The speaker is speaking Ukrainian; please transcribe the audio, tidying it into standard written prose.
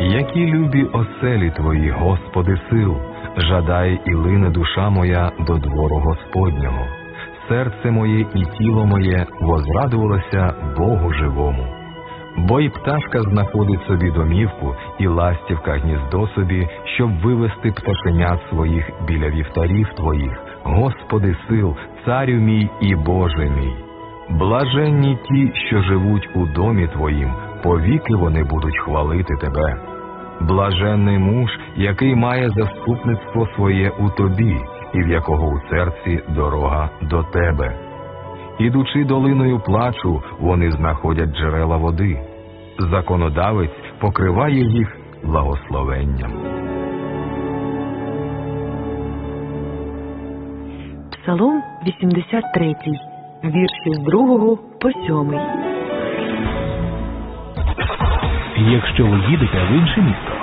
Які любі оселі Твої, Господи, сил, жадає і лине душа моя до двору Господнього. Серце моє і тіло моє возрадувалося Богу живому. Бо й пташка знаходить собі домівку, і ластівка гніздо собі, щоб вивести пташенят своїх біля вівтарів Твоїх. Господи сил, Царю мій і Боже мій. Блаженні ті, що живуть у домі Твоїм, повіки вони будуть хвалити Тебе. Блаженний муж, який має заступництво своє у Тобі, і в якого у серці дорога до Тебе. Ідучи долиною плачу, вони знаходять джерела води. Законодавець покриває їх благословенням. Псалом 83, вірші з 2 по 7. Якщо ви їдете в інше місто,